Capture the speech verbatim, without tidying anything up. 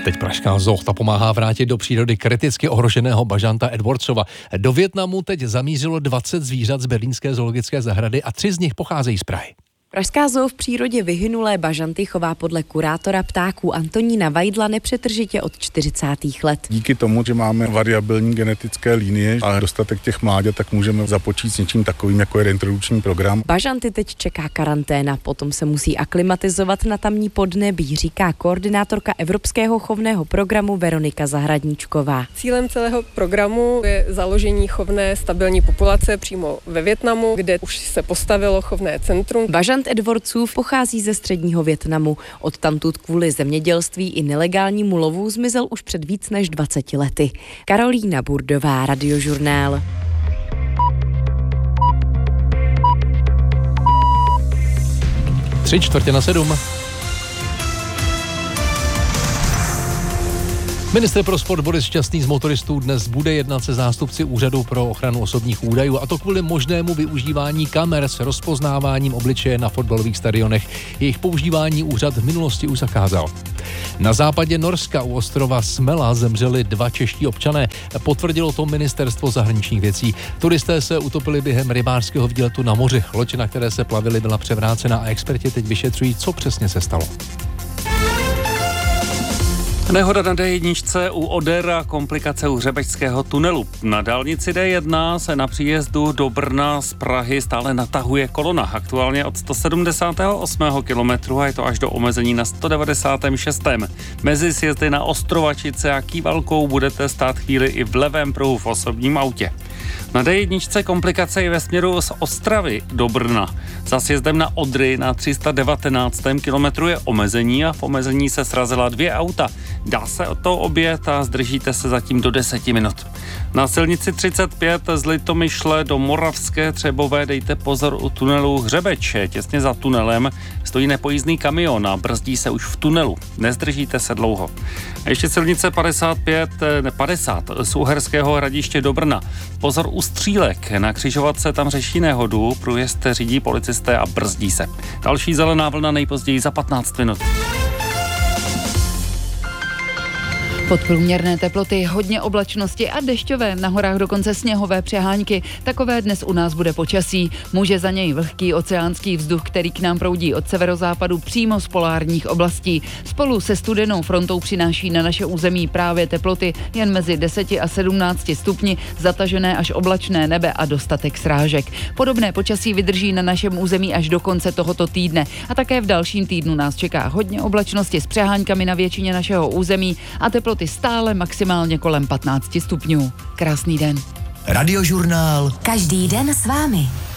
Teď pražská zoota pomáhá vrátit do přírody kriticky ohroženého bažanta Edwardsova. Do Vietnamu teď zamířilo dvacet zvířat z berlínské zoologické zahrady a tři z nich pocházejí z Prahy. Pražská zoo v přírodě vyhynulé bažanty chová podle kurátora ptáků Antonína Vajdla nepřetržitě od čtyřicátých let. Díky tomu, že máme variabilní genetické linie a dostatek těch mláďat, tak můžeme započít s něčím takovým, jako je reintrodukční program. Bažanty teď čeká karanténa, potom se musí aklimatizovat na tamní podnebí, říká koordinátorka Evropského chovného programu Veronika Zahradníčková. Cílem celého programu je založení chovné stabilní populace přímo ve Vietnamu, kde už se postavilo chovné centrum. Bažant Edwardsův pochází ze středního Vietnamu. Odtamtud kvůli zemědělství i nelegálnímu lovu zmizel už před víc než dvaceti lety. Karolína Burdová, Radiožurnál. Tři čtvrtě na sedm. Ministr pro sport Boris Šťastný z motoristů dnes bude jednat se zástupci Úřadu pro ochranu osobních údajů, a to kvůli možnému využívání kamer s rozpoznáváním obličeje na fotbalových stadionech. Jejich používání úřad v minulosti už zakázal. Na západě Norska u ostrova Smela zemřeli dva čeští občané. Potvrdilo to ministerstvo zahraničních věcí. Turisté se utopili během rybářského výletu na moři. Loď, na které se plavili, byla převrácena a experti teď vyšetřují, co přesně se stalo. Nehoda na D jedna u Odera, komplikace u Hřebečského tunelu. Na dálnici D jedna se na příjezdu do Brna z Prahy stále natahuje kolona. Aktuálně od sto sedmdesátého osmého kilometru a je to až do omezení na sto devadesátém šestém Mezi sjezdy na Ostrovačice a Kývalkou budete stát chvíli i v levém pruhu v osobním autě. Na D jedna komplikace je ve směru z Ostravy do Brna. Za sjezdem na Odry na tři sta devatenáctém kilometru je omezení a v omezení se srazila dvě auta. Dá se o to objet a zdržíte se zatím do deseti minut. Na silnici třicet pět z Litomyšle do Moravské Třebové dejte pozor u tunelu Hřebeče. Těsně za tunelem stojí nepojízdný kamion a brzdí se už v tunelu. Nezdržíte se dlouho. A ještě silnice padesát pět, ne padesát z Uherského Hradiště do Brna. Pozor u Střílek. Na křižovatce tam řeší nehodu, průjezd řídí policisté a brzdí se. Další zelená vlna nejpozději za patnáct minut. Podprůměrné teploty, hodně oblačnosti a dešťové, na horách dokonce sněhové přehánky. Takové dnes u nás bude počasí. Může za něj vlhký oceánský vzduch, který k nám proudí od severozápadu přímo z polárních oblastí. Spolu se studenou frontou přináší na naše území právě teploty jen mezi deseti a sedmnácti stupni, zatažené až oblačné nebe a dostatek srážek. Podobné počasí vydrží na našem území až do konce tohoto týdne. A také v dalším týdnu nás čeká hodně oblačnosti s přeháňkami na většině našeho území a teploty stále maximálně kolem patnácti stupňů. Krásný den. Radiožurnál. Každý den s vámi.